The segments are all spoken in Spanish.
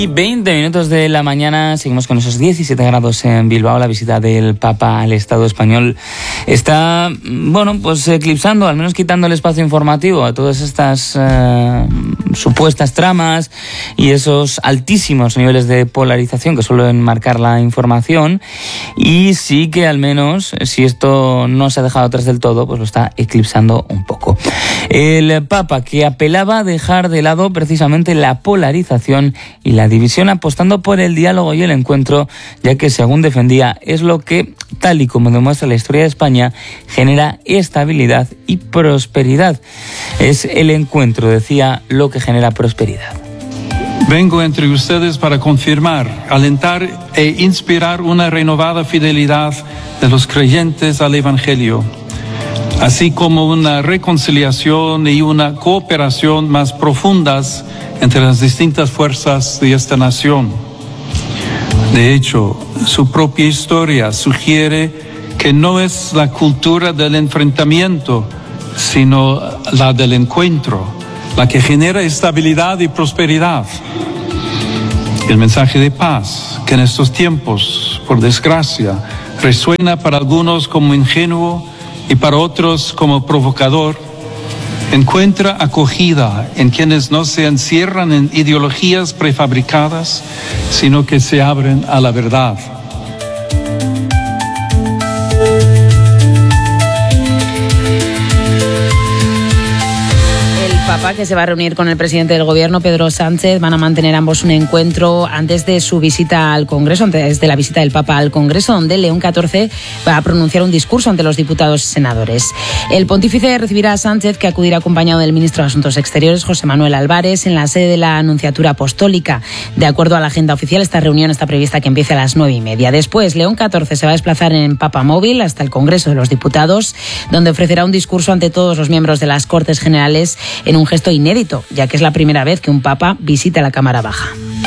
Y 20 minutos de la mañana, seguimos con esos 17 grados en Bilbao. La visita del Papa al Estado español está, pues eclipsando, al menos quitando el espacio informativo a todas estas supuestas tramas y esos altísimos niveles de polarización que suelen marcar la información. Y sí que al menos, si esto no se ha dejado atrás del todo, pues lo está eclipsando un poco. El Papa, que apelaba a dejar de lado precisamente la polarización y la división, apostando por el diálogo y el encuentro, ya que, según defendía, es lo que, tal y como demuestra la historia de España, genera estabilidad y prosperidad. Es el encuentro, decía, lo que genera prosperidad. Vengo entre ustedes para confirmar, alentar e inspirar una renovada fidelidad de los creyentes al Evangelio, así como una reconciliación y una cooperación más profundas entre las distintas fuerzas de esta nación. De hecho, su propia historia sugiere que no es la cultura del enfrentamiento, sino la del encuentro, la que genera estabilidad y prosperidad. El mensaje de paz, que en estos tiempos, por desgracia, resuena para algunos como ingenuo y para otros como provocador, encuentra acogida en quienes no se encierran en ideologías prefabricadas, sino que se abren a la verdad. Papa, que se va a reunir con el presidente del gobierno, Pedro Sánchez, van a mantener ambos un encuentro antes de su visita al Congreso, antes de la visita del Papa al Congreso, donde León XIV va a pronunciar un discurso ante los diputados y senadores. El pontífice recibirá a Sánchez, que acudirá acompañado del ministro de Asuntos Exteriores, José Manuel Álvarez, en la sede de la Anunciatura Apostólica. De acuerdo a la agenda oficial, esta reunión está prevista que empiece a las 9:30. Después, León XIV se va a desplazar en Papa Móvil hasta el Congreso de los Diputados, donde ofrecerá un discurso ante todos los miembros de las Cortes Generales en un gesto inédito, ya que es la primera vez que un papa visita la Cámara Baja.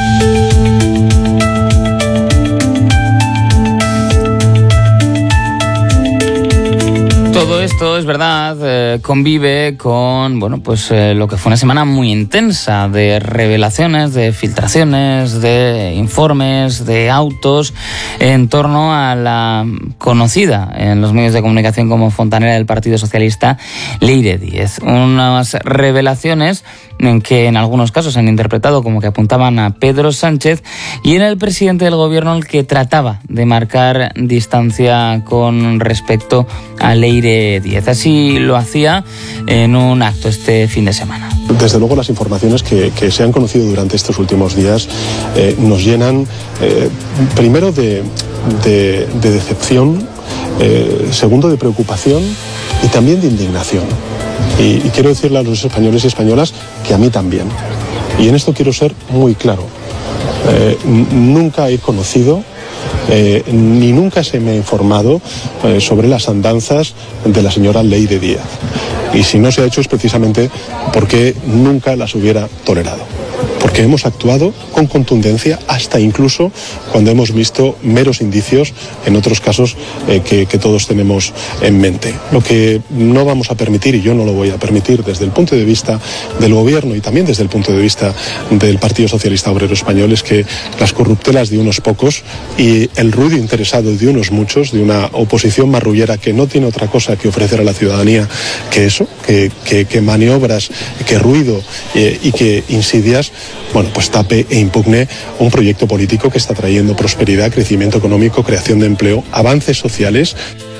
Todo esto, es verdad, convive con lo que fue una semana muy intensa de revelaciones, de filtraciones, de informes, de autos en torno a la conocida en los medios de comunicación como fontanera del Partido Socialista, Leire Díez. Unas revelaciones en que en algunos casos se han interpretado como que apuntaban a Pedro Sánchez, y era el presidente del gobierno el que trataba de marcar distancia con respecto a Leire Díez. Así lo hacía en un acto este fin de semana. Desde luego, las informaciones que se han conocido durante estos últimos días nos llenan primero de decepción, segundo de preocupación y también de indignación. Y quiero decirle a los españoles y españolas que a mí también. Y en esto quiero ser muy claro. Nunca he conocido ni nunca se me ha informado sobre las andanzas de la señora Leire Díez. Y si no se ha hecho es precisamente porque nunca las hubiera tolerado. Porque hemos actuado con contundencia, hasta incluso cuando hemos visto meros indicios en otros casos que todos tenemos en mente. Lo que no vamos a permitir, y yo no lo voy a permitir desde el punto de vista del gobierno y también desde el punto de vista del Partido Socialista Obrero Español, es que las corruptelas de unos pocos y el ruido interesado de unos muchos, de una oposición marrullera que no tiene otra cosa que ofrecer a la ciudadanía que eso, que maniobras, que ruido y que insidias, pues tape e impugne un proyecto político que está trayendo prosperidad, crecimiento económico, creación de empleo, avances sociales.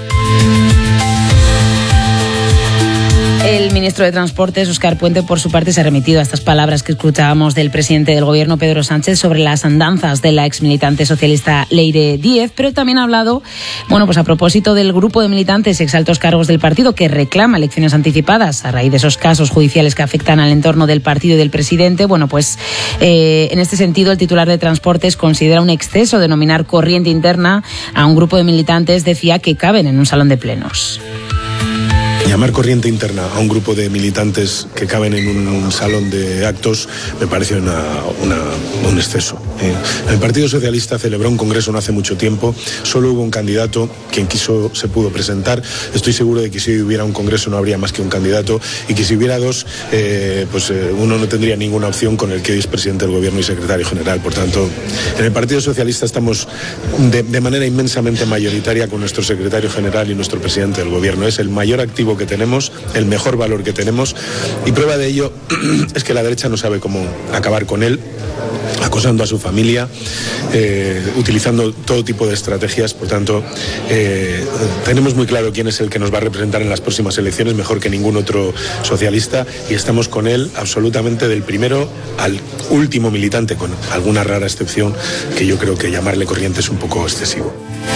El ministro de Transportes, Óscar Puente, por su parte, se ha remitido a estas palabras que escuchábamos del presidente del gobierno, Pedro Sánchez, sobre las andanzas de la exmilitante socialista Leire Díez, pero también ha hablado, a propósito del grupo de militantes y exaltos cargos del partido que reclama elecciones anticipadas a raíz de esos casos judiciales que afectan al entorno del partido y del presidente. En este sentido, el titular de Transportes considera un exceso denominar corriente interna a un grupo de militantes, decía, que caben en un salón de plenos. Llamar corriente interna a un grupo de militantes que caben en un salón de actos me parece un exceso. El Partido Socialista celebró un congreso no hace mucho tiempo, solo hubo un candidato, quien quiso se pudo presentar. Estoy seguro de que si hubiera un congreso no habría más que un candidato y que si hubiera dos, uno no tendría ninguna opción con el que hoy es presidente del Gobierno y secretario general. Por tanto, en el Partido Socialista estamos de manera inmensamente mayoritaria con nuestro secretario general y nuestro presidente del Gobierno. Es el mayor activo que tenemos, el mejor valor que tenemos, y prueba de ello es que la derecha no sabe cómo acabar con él, acosando a su familia, utilizando todo tipo de estrategias. Por tanto, tenemos muy claro quién es el que nos va a representar en las próximas elecciones, mejor que ningún otro socialista, y estamos con él absolutamente del primero al último militante, con alguna rara excepción que yo creo que llamarle corriente es un poco excesivo.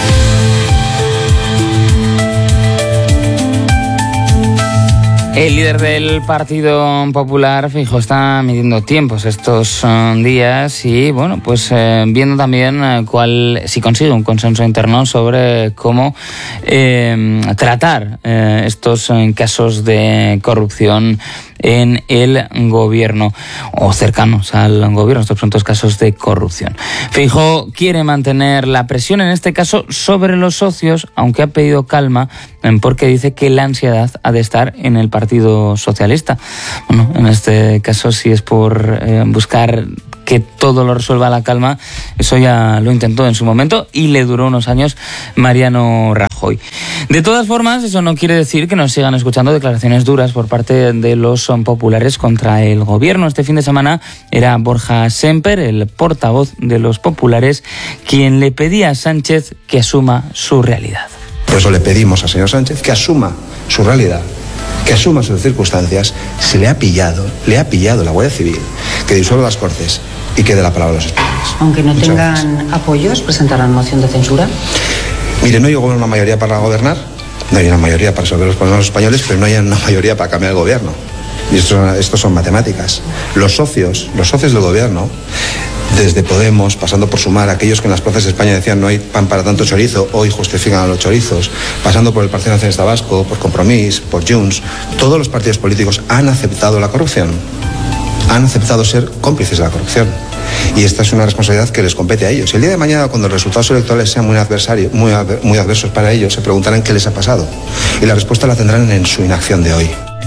El líder del Partido Popular, Feijóo, está midiendo tiempos estos días y, bueno, pues viendo también si consigue un consenso interno sobre cómo tratar estos casos de corrupción en el gobierno o cercanos al gobierno, estos presuntos casos de corrupción. Feijóo quiere mantener la presión, en este caso, sobre los socios, aunque ha pedido calma porque dice que la ansiedad ha de estar en el Partido Socialista. Bueno, en este caso, si es por buscar que todo lo resuelva a la calma, eso ya lo intentó en su momento y le duró unos años Mariano Rajoy. De todas formas, eso no quiere decir que nos sigan escuchando declaraciones duras por parte de los populares contra el gobierno. Este fin de semana era Borja Semper, el portavoz de los populares, quien le pedía a Sánchez que asuma su realidad. Por eso le pedimos al señor Sánchez que asuma su realidad, que asuma sus circunstancias. Se le ha pillado la Guardia Civil, que disuelva las Cortes y que dé la palabra a los españoles. Aunque no tengan apoyos, ¿presentarán moción de censura? Mire, no hay una mayoría para gobernar, no hay una mayoría para resolver los problemas de los españoles, pero no hay una mayoría para cambiar el gobierno. Y esto son matemáticas. Los socios del gobierno, desde Podemos, pasando por Sumar, aquellos que en las plazas de España decían no hay pan para tanto chorizo, hoy justifican a los chorizos, pasando por el Partido Nacionalista Vasco, por Compromís, por Junts, todos los partidos políticos han aceptado la corrupción, han aceptado ser cómplices de la corrupción. Y esta es una responsabilidad que les compete a ellos. El día de mañana, cuando los resultados electorales sean muy adversos para ellos, se preguntarán qué les ha pasado. Y la respuesta la tendrán en su inacción de hoy.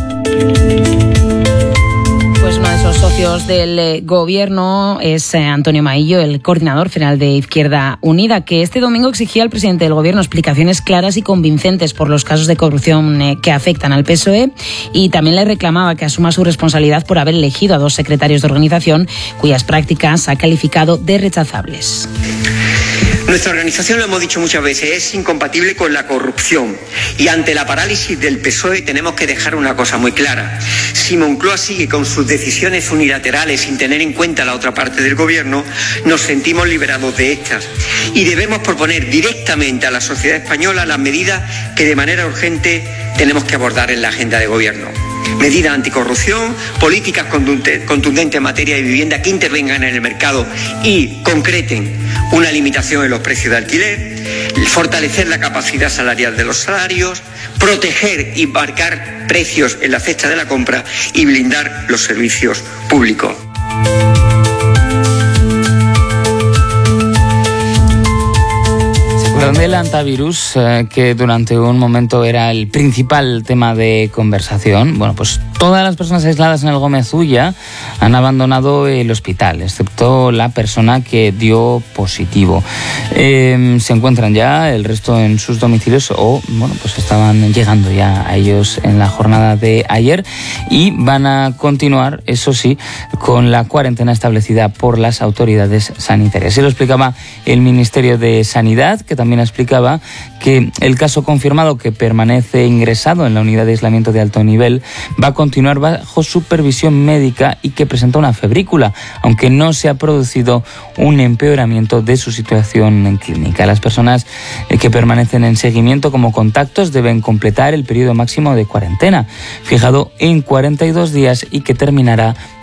Pues uno de esos socios del gobierno es Antonio Maillo, el coordinador general de Izquierda Unida, que este domingo exigía al presidente del gobierno explicaciones claras y convincentes por los casos de corrupción que afectan al PSOE, y también le reclamaba que asuma su responsabilidad por haber elegido a 2 secretarios de organización cuyas prácticas ha calificado de rechazables. Nuestra organización, lo hemos dicho muchas veces, es incompatible con la corrupción, y ante la parálisis del PSOE tenemos que dejar una cosa muy clara. Si Moncloa sigue con sus decisiones unilaterales sin tener en cuenta la otra parte del gobierno, nos sentimos liberados de estas y debemos proponer directamente a la sociedad española las medidas que de manera urgente tenemos que abordar en la agenda de gobierno. Medidas anticorrupción, políticas contundentes en materia de vivienda que intervengan en el mercado y concreten una limitación en los precios de alquiler, fortalecer la capacidad salarial de los salarios, proteger y marcar precios en la cesta de la compra y blindar los servicios públicos. Del antivirus, que durante un momento era el principal tema de conversación. Bueno, pues todas las personas aisladas en el Gómez Ulla han abandonado el hospital, excepto la persona que dio positivo. Se encuentran ya el resto en sus domicilios o, bueno, pues estaban llegando ya a ellos en la jornada de ayer y van a continuar, eso sí, con la cuarentena establecida por las autoridades sanitarias. Se lo explicaba el Ministerio de Sanidad, que también explicaba que el caso confirmado que permanece ingresado en la unidad de aislamiento de alto nivel va a continuar bajo supervisión médica y que presenta una febrícula, aunque no se ha producido un empeoramiento de su situación clínica. Las personas que permanecen en seguimiento como contactos deben completar el periodo máximo de cuarentena, fijado en 42 días y que terminará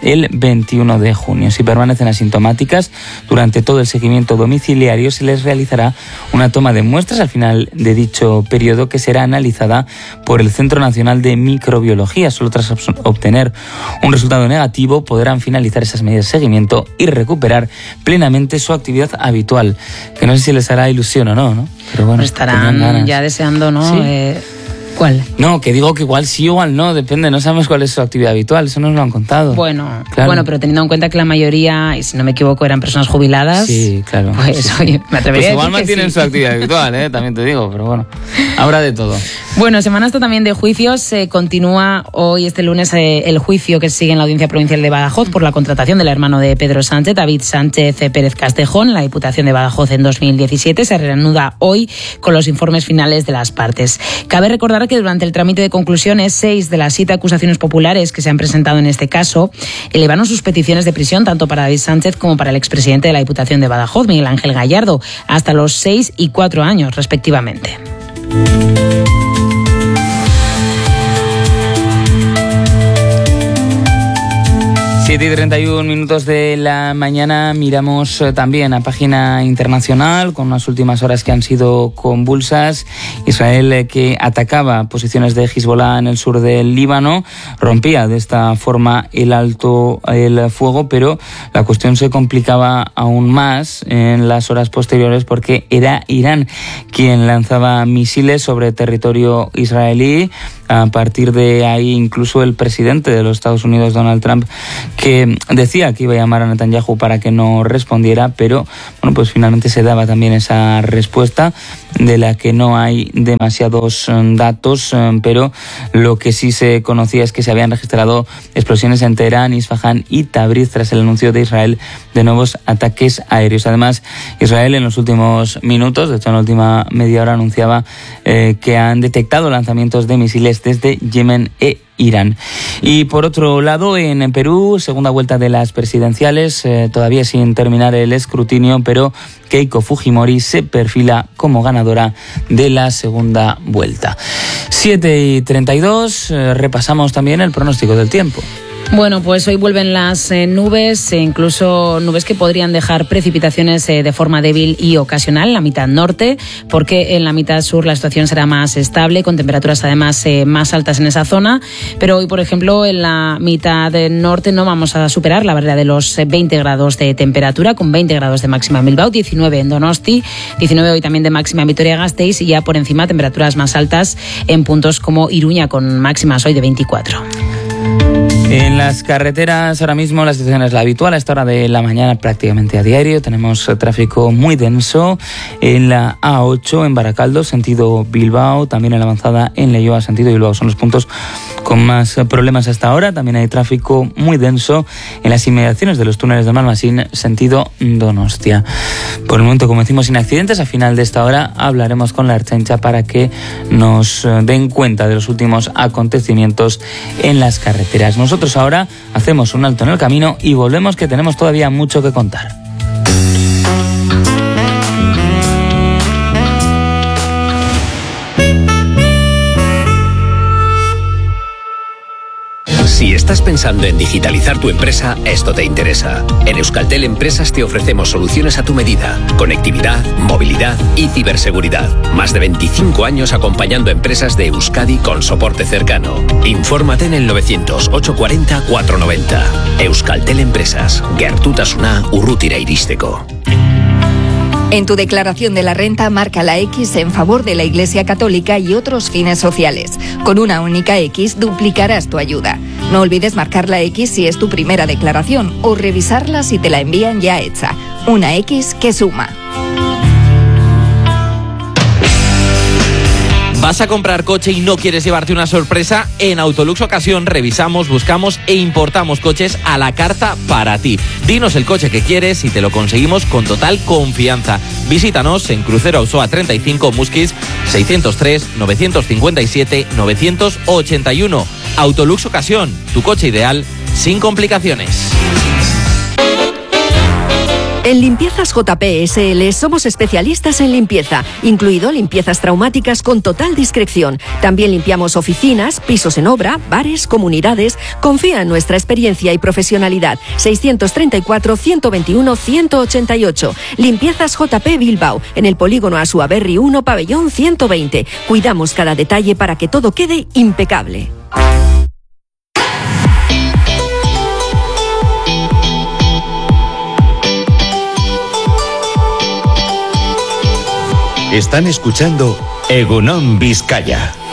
el 21 de junio. Si permanecen asintomáticas durante todo el seguimiento domiciliario, se les realizará una toma de muestras al final de dicho periodo, que será analizada por el Centro Nacional de Microbiología. Solo tras obtener un resultado negativo podrán finalizar esas medidas de seguimiento y recuperar plenamente su actividad habitual, que no sé si les hará ilusión o no, ¿no? Pero bueno, estarán ya deseando, ¿no? ¿Sí? ¿Cuál? No, que digo que igual sí, igual no, depende, no sabemos cuál es su actividad habitual, eso nos lo han contado. Bueno, claro. Bueno, pero teniendo en cuenta que la mayoría, y si no me equivoco, eran personas jubiladas. Sí, claro. Pues sí. Oye, me atrevería pues igual a decir mantienen que sí. su actividad habitual, también te digo, pero bueno, habrá de todo. Bueno, semana esta también de juicios. Continúa hoy, este lunes, el juicio que sigue en la Audiencia Provincial de Badajoz por la contratación del hermano de Pedro Sánchez, David Sánchez Pérez Castejón. La Diputación de Badajoz en 2017 se reanuda hoy con los informes finales de las partes. Cabe recordar que durante el trámite de conclusiones, 6 de las 7 acusaciones populares que se han presentado en este caso elevaron sus peticiones de prisión tanto para David Sánchez como para el expresidente de la Diputación de Badajoz, Miguel Ángel Gallardo, hasta los 6 y 4 años, respectivamente. 7:31 de la mañana. Miramos también a página internacional con unas últimas horas que han sido convulsas. Israel, que atacaba posiciones de Hezbollah en el sur del Líbano, rompía de esta forma el fuego, pero la cuestión se complicaba aún más en las horas posteriores porque era Irán quien lanzaba misiles sobre territorio israelí. A partir de ahí, incluso el presidente de los Estados Unidos, Donald Trump, que decía que iba a llamar a Netanyahu para que no respondiera, pero bueno, pues finalmente se daba también esa respuesta, de la que no hay demasiados datos, pero lo que sí se conocía es que se habían registrado explosiones en Teherán, Isfahán y Tabriz tras el anuncio de Israel de nuevos ataques aéreos. Además, Israel en los últimos minutos, de hecho en la última media hora, anunciaba que han detectado lanzamientos de misiles desde Yemen e Irán. Y por otro lado, en Perú, segunda vuelta de las presidenciales, todavía sin terminar el escrutinio, pero Keiko Fujimori se perfila como ganadora de la segunda vuelta. 7:32, repasamos también el pronóstico del tiempo. Bueno, pues hoy vuelven las nubes, incluso nubes que podrían dejar precipitaciones de forma débil y ocasional en la mitad norte, porque en la mitad sur la situación será más estable, con temperaturas además más altas en esa zona. Pero hoy, por ejemplo, en la mitad norte no vamos a superar la barrera de los 20 grados de temperatura, con 20 grados de máxima en Bilbao, 19 en Donosti, 19 hoy también de máxima en Vitoria-Gasteiz, y ya por encima temperaturas más altas en puntos como Iruña, con máximas hoy de 24. En las carreteras ahora mismo la situación es la habitual. A esta hora de la mañana prácticamente a diario tenemos tráfico muy denso en la A8 en Baracaldo, sentido Bilbao, también en la avanzada en Leioa, sentido Bilbao. Son los puntos con más problemas hasta ahora. También hay tráfico muy denso en las inmediaciones de los túneles de Malmasín, sentido Donostia. Por el momento, como decimos, sin accidentes. A final de esta hora hablaremos con la Ertzaintza para que nos den cuenta de los últimos acontecimientos en las carreteras. Nosotros ahora hacemos un alto en el camino y volvemos, que tenemos todavía mucho que contar. Si estás pensando en digitalizar tu empresa, esto te interesa. En Euskaltel Empresas te ofrecemos soluciones a tu medida. Conectividad, movilidad y ciberseguridad. Más de 25 años acompañando empresas de Euskadi con soporte cercano. Infórmate en el 900-840-490. Euskaltel Empresas. Gertutasuna urrutira iristeko. En tu declaración de la renta, marca la X en favor de la Iglesia Católica y otros fines sociales. Con una única X duplicarás tu ayuda. No olvides marcar la X si es tu primera declaración o revisarla si te la envían ya hecha. Una X que suma. ¿Vas a comprar coche y no quieres llevarte una sorpresa? En Autolux Ocasión revisamos, buscamos e importamos coches a la carta para ti. Dinos el coche que quieres y te lo conseguimos con total confianza. Visítanos en Crucero Auzoa 35, Musquis, 603-957-981. Autolux Ocasión, tu coche ideal sin complicaciones. En Limpiezas JP SL somos especialistas en limpieza, incluido limpiezas traumáticas con total discreción. También limpiamos oficinas, pisos en obra, bares, comunidades. Confía en nuestra experiencia y profesionalidad. 634-121-188. Limpiezas JP Bilbao, en el polígono Asuaberri 1, pabellón 120. Cuidamos cada detalle para que todo quede impecable. Están escuchando Egunon Vizcaya.